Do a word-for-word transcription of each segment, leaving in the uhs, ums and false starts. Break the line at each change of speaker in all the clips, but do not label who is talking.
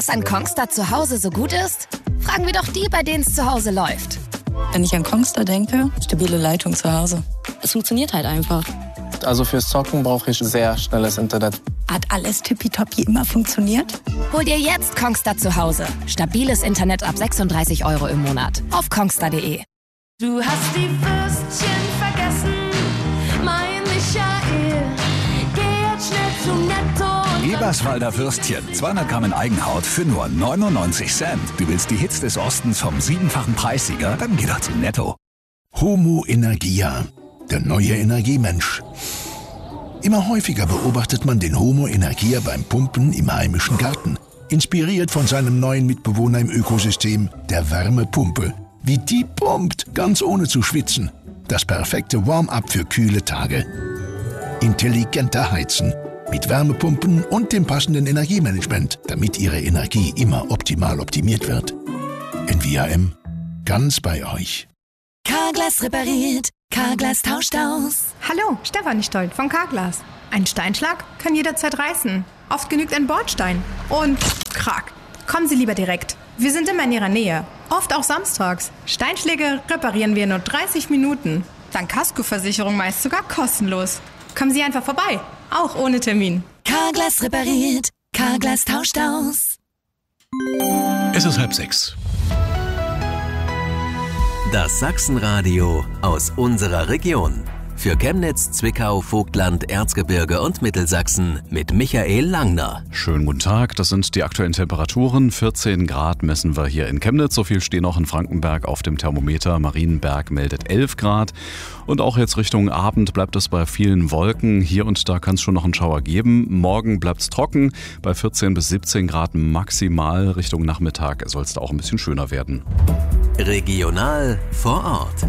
Was an Kongstar zu Hause so gut ist? Fragen wir doch die, bei denen es zu Hause läuft.
Wenn ich an Kongstar denke, stabile Leitung zu Hause. Es funktioniert halt einfach.
Also fürs Zocken brauche ich sehr schnelles Internet.
Hat alles tippitoppi immer funktioniert?
Hol dir jetzt Kongstar zu Hause. Stabiles Internet ab sechsunddreißig Euro im Monat. Auf kongstar punkt de.
Du hast die Würstchen vergessen, mein Michael. Geh jetzt schnell zum Netto.
Eberswalder Würstchen, zweihundert Gramm in Eigenhaut für nur neunundneunzig Cent. Du willst die Hits des Ostens vom siebenfachen Preissieger? Dann geh doch zum Netto.
Homo Energia, der neue Energiemensch. Immer häufiger beobachtet man den Homo Energia beim Pumpen im heimischen Garten. Inspiriert von seinem neuen Mitbewohner im Ökosystem, der Wärmepumpe. Wie die pumpt, ganz ohne zu schwitzen. Das perfekte Warm-up für kühle Tage. Intelligenter Heizen. Mit Wärmepumpen und dem passenden Energiemanagement, damit Ihre Energie immer optimal optimiert wird. N V A M. Ganz bei euch.
Carglass repariert. Carglass tauscht aus.
Hallo, Stefanie Stoll von Carglass. Ein Steinschlag kann jederzeit reißen. Oft genügt ein Bordstein. Und krack. Kommen Sie lieber direkt. Wir sind immer in Ihrer Nähe. Oft auch samstags. Steinschläge reparieren wir in nur dreißig Minuten. Dank Kaskoversicherung meist sogar kostenlos. Kommen Sie einfach vorbei. Auch ohne Termin.
Carglass repariert. Carglass tauscht aus.
Es ist halb sechs.
Das Sachsenradio aus unserer Region. Für Chemnitz, Zwickau, Vogtland, Erzgebirge und Mittelsachsen mit Michael Langner.
Schönen guten Tag, das sind die aktuellen Temperaturen. vierzehn Grad messen wir hier in Chemnitz. So viel stehen auch in Frankenberg auf dem Thermometer. Marienberg meldet elf Grad. Und auch jetzt Richtung Abend bleibt es bei vielen Wolken. Hier und da kann es schon noch einen Schauer geben. Morgen bleibt es trocken, bei vierzehn bis siebzehn Grad maximal. Richtung Nachmittag soll es da auch ein bisschen schöner werden.
Regional vor Ort.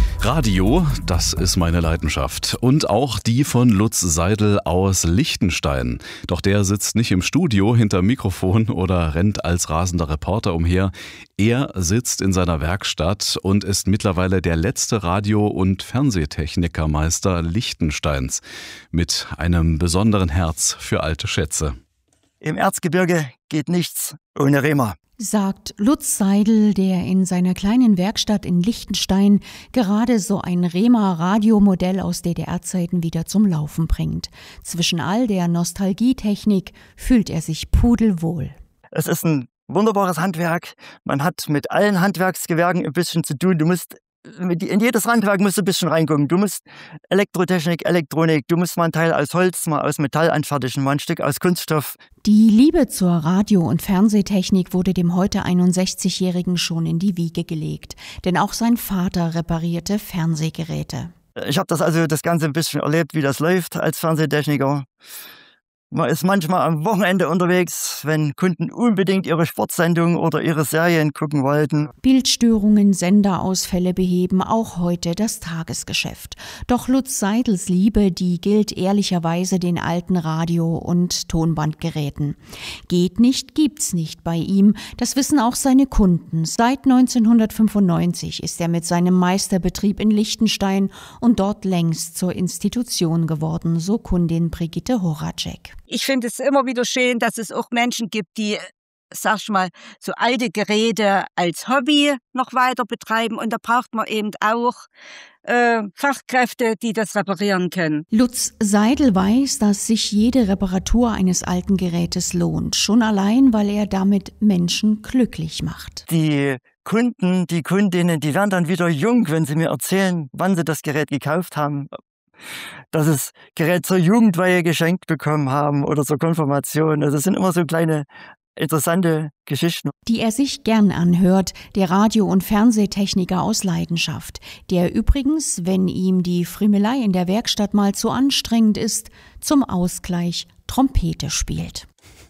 Radio, das ist meine Leidenschaft. Und auch die von Lutz Seidel aus Liechtenstein. Doch der sitzt nicht im Studio hinterm Mikrofon oder rennt als rasender Reporter umher. Er sitzt in seiner Werkstatt und ist mittlerweile der letzte Radio- und Fernsehtechnikermeister Liechtensteins. Mit einem besonderen Herz für alte Schätze.
Im Erzgebirge geht nichts ohne Rema,
sagt Lutz Seidel, der in seiner kleinen Werkstatt in Liechtenstein gerade so ein Rema-Radiomodell aus D D R-Zeiten wieder zum Laufen bringt. Zwischen all der Nostalgietechnik fühlt er sich pudelwohl.
Es ist ein wunderbares Handwerk. Man hat mit allen Handwerksgewerken ein bisschen zu tun. Du musst in jedes Handwerk musst du ein bisschen reingucken. Du musst Elektrotechnik, Elektronik, du musst mal ein Teil aus Holz, mal aus Metall anfertigen, mal ein Stück aus Kunststoff.
Die Liebe zur Radio- und Fernsehtechnik wurde dem heute einundsechzigjährigen schon in die Wiege gelegt. Denn auch sein Vater reparierte Fernsehgeräte.
Ich habe das also das Ganze ein bisschen erlebt, wie das läuft als Fernsehtechniker. Man ist manchmal am Wochenende unterwegs, wenn Kunden unbedingt ihre Sportsendungen oder ihre Serien gucken wollten.
Bildstörungen, Senderausfälle beheben auch heute das Tagesgeschäft. Doch Lutz Seidels Liebe, die gilt ehrlicherweise den alten Radio- und Tonbandgeräten. Geht nicht, gibt's nicht bei ihm. Das wissen auch seine Kunden. Seit neunzehnhundertfünfundneunzig ist er mit seinem Meisterbetrieb in Liechtenstein und dort längst zur Institution geworden, so Kundin Brigitte Horacek.
Ich finde es immer wieder schön, dass es auch Menschen gibt, die, sag ich mal, so alte Geräte als Hobby noch weiter betreiben. Und da braucht man eben auch äh, Fachkräfte, die das reparieren können.
Lutz Seidel weiß, dass sich jede Reparatur eines alten Gerätes lohnt. Schon allein, weil er damit Menschen glücklich macht.
Die Kunden, die Kundinnen, die werden dann wieder jung, wenn sie mir erzählen, wann sie das Gerät gekauft haben. Dass das Gerät zur Jugendweihe geschenkt bekommen haben oder zur Konfirmation. Also das sind immer so kleine interessante Geschichten.
Die er sich gern anhört, der Radio- und Fernsehtechniker aus Leidenschaft, der übrigens, wenn ihm die Friemelei in der Werkstatt mal zu anstrengend ist, zum Ausgleich Trompete spielt.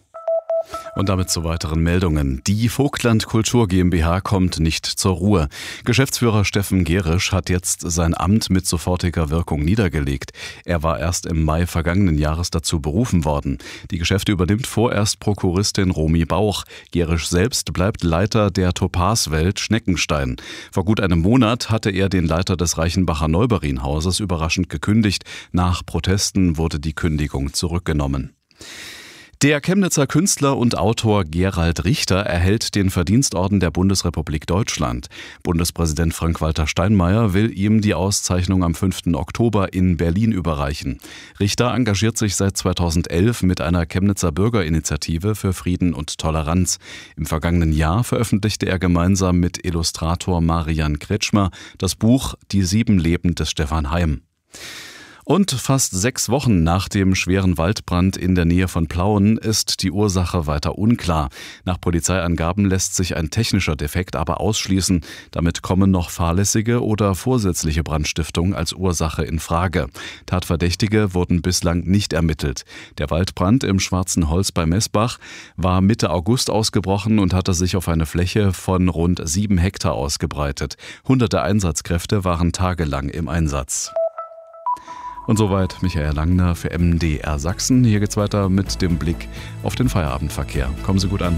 Und damit zu weiteren Meldungen. Die Vogtland Kultur GmbH kommt nicht zur Ruhe. Geschäftsführer Steffen Gerisch hat jetzt sein Amt mit sofortiger Wirkung niedergelegt. Er war erst im Mai vergangenen Jahres dazu berufen worden. Die Geschäfte übernimmt vorerst Prokuristin Romy Bauch. Gerisch selbst bleibt Leiter der Topazwelt Schneckenstein. Vor gut einem Monat hatte er den Leiter des Reichenbacher Neuberienhauses überraschend gekündigt. Nach Protesten wurde die Kündigung zurückgenommen. Der Chemnitzer Künstler und Autor Gerald Richter erhält den Verdienstorden der Bundesrepublik Deutschland. Bundespräsident Frank-Walter Steinmeier will ihm die Auszeichnung am fünften Oktober in Berlin überreichen. Richter engagiert sich seit zweitausendelf mit einer Chemnitzer Bürgerinitiative für Frieden und Toleranz. Im vergangenen Jahr veröffentlichte er gemeinsam mit Illustrator Marian Kretschmer das Buch Die sieben Leben des Stefan Heym. Und fast sechs Wochen nach dem schweren Waldbrand in der Nähe von Plauen ist die Ursache weiter unklar. Nach Polizeiangaben lässt sich ein technischer Defekt aber ausschließen. Damit kommen noch fahrlässige oder vorsätzliche Brandstiftung als Ursache in Frage. Tatverdächtige wurden bislang nicht ermittelt. Der Waldbrand im Schwarzen Holz bei Messbach war Mitte August ausgebrochen und hatte sich auf eine Fläche von rund sieben Hektar ausgebreitet. Hunderte Einsatzkräfte waren tagelang im Einsatz. Und soweit Michael Langner für M D R Sachsen. Hier geht's weiter mit dem Blick auf den Feierabendverkehr. Kommen Sie gut an.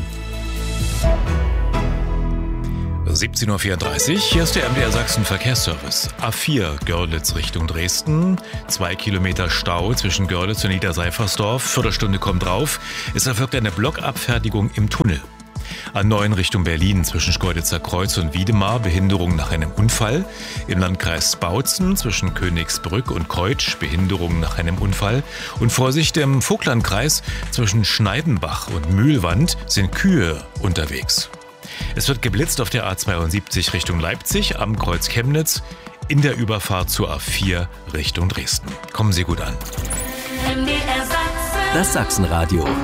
siebzehn Uhr vierunddreißig, hier ist der M D R Sachsen Verkehrsservice. A vier Görlitz Richtung Dresden, zwei Kilometer Stau zwischen Görlitz und Niederseifersdorf, Viertelstunde kommt drauf. Es erfolgt eine Blockabfertigung im Tunnel. A neun Richtung Berlin zwischen Schkeuditzer Kreuz und Wiedemar, Behinderung nach einem Unfall. Im Landkreis Bautzen zwischen Königsbrück und Keutsch, Behinderung nach einem Unfall. Und Vorsicht, im Vogtlandkreis zwischen Schneidenbach und Mühlwand sind Kühe unterwegs. Es wird geblitzt auf der A zweiundsiebzig Richtung Leipzig, am Kreuz Chemnitz, in der Überfahrt zur A vier Richtung Dresden. Kommen Sie gut an.
Das Sachsenradio.